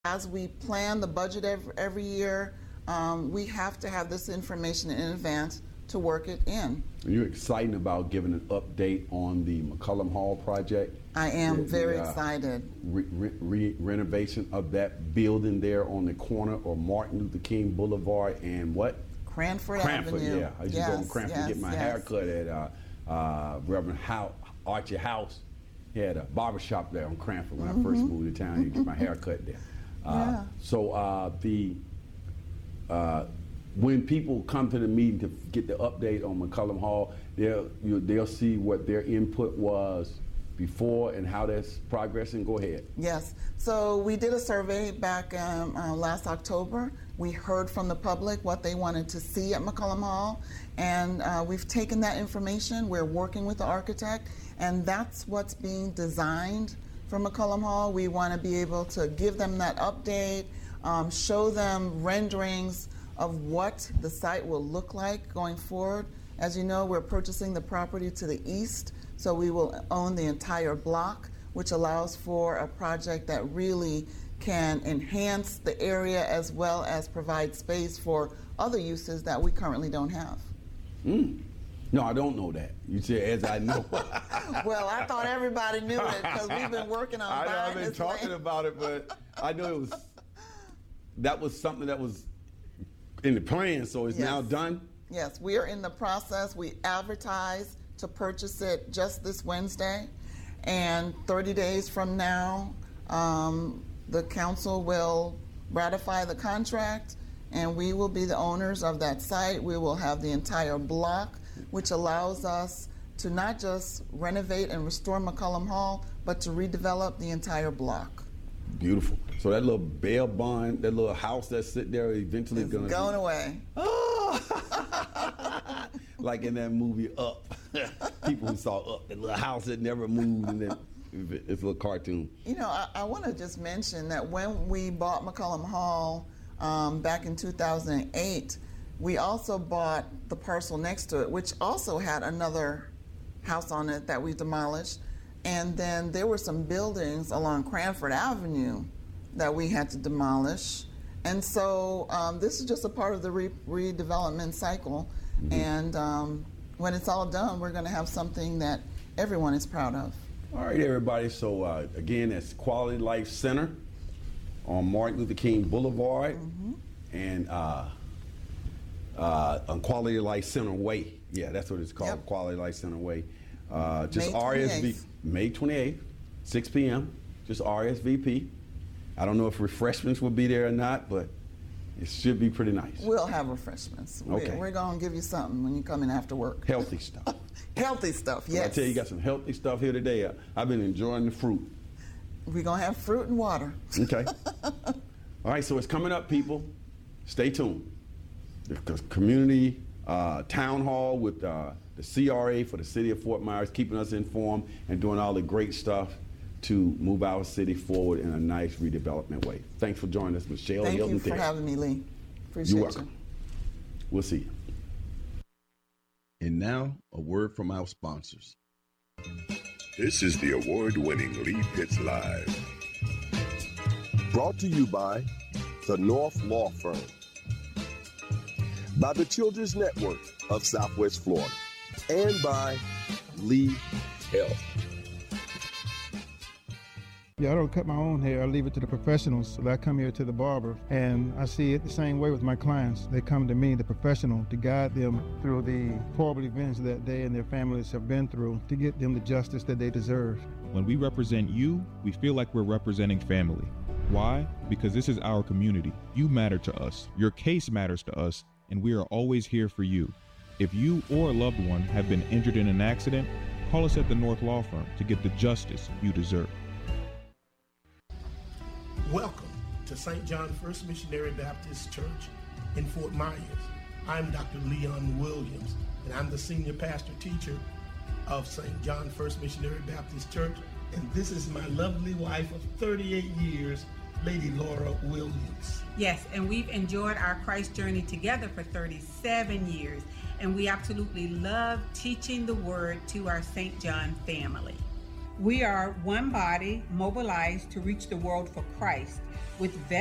As we plan the budget every year, we have to have this information in advance to work it in. Are you excited about giving an update on the McCollum Hall project? I am very excited. Renovation of that building there on the corner of Martin Luther King Boulevard and what? Cranford Avenue. Yeah. I used to go on Cranford and get my hair cut at Reverend Archie House. He had a barbershop there on Cranford when I first moved to town. You get my hair cut there. When people come to the meeting to get the update on McCollum Hall, they'll see what their input was before and how that's progressing. Go ahead. Yes. So we did a survey back last October. We heard from the public what they wanted to see at McCollum Hall, and we've taken that information. We're working with the architect, and that's what's being designed for McCollum Hall. We want to be able to give them that update, show them renderings of what the site will look like going forward. As you know, we're purchasing the property to the east, so we will own the entire block, which allows for a project that really can enhance the area as well as provide space for other uses that we currently don't have. No, I don't know that. You said as I know. Well, I thought everybody knew it because we've been working on buying I've been talking about it, but I know that was something that was in the plan, so it's now done? Yes, we are in the process. We advertised to purchase it just this Wednesday, and 30 days from now, the council will ratify the contract, and we will be the owners of that site. We will have the entire block, which allows us to not just renovate and restore McCollum Hall, but to redevelop the entire block. Beautiful. So that little bail bond, that little house that's sitting there eventually going away. Oh! Like in that movie Up. People who saw Up, that little house that never moved, and then it's a little cartoon. You know, I want to just mention that when we bought McCollum Hall back in 2008, we also bought the parcel next to it, which also had another house on it that we demolished. And then there were some buildings along Cranford Avenue that we had to demolish. And so this is just a part of the redevelopment cycle. And when it's all done, we're going to have something that everyone is proud of. All right, everybody. So again, it's Quality Life Center on Martin Luther King Boulevard and on Quality Life Center Way. Yeah, that's what it's called, Quality Life Center Way. Just RSVP, May 28th, 6 p.m. Just RSVP. I don't know if refreshments will be there or not, but it should be pretty nice. We'll have refreshments. Okay. We're going to give you something when you come in after work. Healthy stuff. Healthy stuff, yes. I tell you got some healthy stuff here today. I've been enjoying the fruit. We're going to have fruit and water. Okay. All right, so it's coming up, people. Stay tuned. The community town hall with the CRA for the city of Fort Myers, keeping us informed and doing all the great stuff to move our city forward in a nice redevelopment way. Thanks for joining us, Michelle. Thank you for having me, Lee. Appreciate You're welcome. We'll see you. And now, a word from our sponsors. This is the award-winning Lee Pitts Live. Brought to you by the North Law Firm, by the Children's Network of Southwest Florida, and by Lee Health. Yeah, I don't cut my own hair. I leave it to the professionals. So I come here to the barber, and I see it the same way with my clients. They come to me, the professional, to guide them through the horrible events that they and their families have been through to get them the justice that they deserve. When we represent you, we feel like we're representing family. Why? Because this is our community. You matter to us. Your case matters to us, and we are always here for you. If you or a loved one have been injured in an accident, call us at the North Law Firm to get the justice you deserve. Welcome to St. John First Missionary Baptist Church in Fort Myers. I'm Dr. Leon Williams, and I'm the senior pastor teacher of St. John First Missionary Baptist Church, and this is my lovely wife of 38 years, Lady Laura Williams. Yes, and we've enjoyed our Christ journey together for 37 years, and we absolutely love teaching the Word to our St. John family. We are one body mobilized to reach the world for Christ with